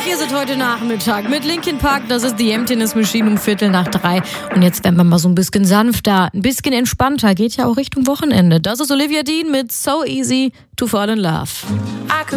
Ihr seid heute Nachmittag mit Linkin Park, das ist die Emptiness Machine um 2:45. Und jetzt werden wir mal so ein bisschen sanfter, ein bisschen entspannter, geht ja auch Richtung Wochenende. Das ist Olivia Dean mit So Easy to Fall in Love.